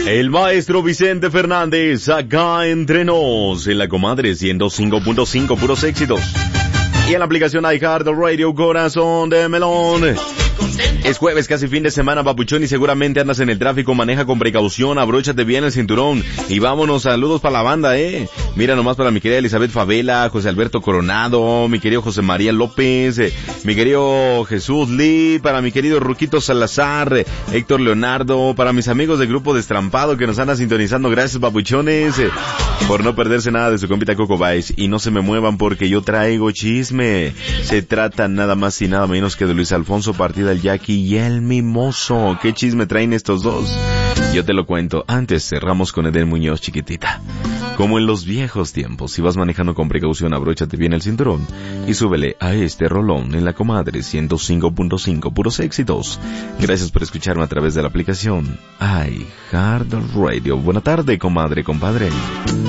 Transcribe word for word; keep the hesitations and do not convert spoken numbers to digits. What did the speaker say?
El maestro Vicente Fernández, acá entre nos, en la comadre ciento cinco punto cinco, puros éxitos. Y en la aplicación iHeartRadio, corazón de melón. Es jueves, casi fin de semana, papuchón, y seguramente andas en el tráfico. Maneja con precaución, abróchate bien el cinturón y vámonos. Saludos para la banda, eh. Mira nomás para mi querida Elizabeth Favela, José Alberto Coronado, mi querido José María López, eh, mi querido Jesús Lee, para mi querido Ruquito Salazar, eh, Héctor Leonardo, para mis amigos del grupo Destrampado que nos andan sintonizando. Gracias, papuchones, eh, por no perderse nada de su compita Coco Vice. Y no se me muevan porque yo traigo chisme. Se trata nada más y nada menos que de Luis Alfonso Partida, el Jackie y el Mimoso. ¿Qué chisme traen estos dos? Yo te lo cuento. Antes cerramos con Eden Muñoz, chiquitita. Como en los viejos tiempos, si vas manejando con precaución, abróchate bien el cinturón y súbele a este rolón en la comadre ciento cinco punto cinco, puros éxitos. Gracias por escucharme a través de la aplicación iHeartRadio. Buena tarde, comadre, compadre.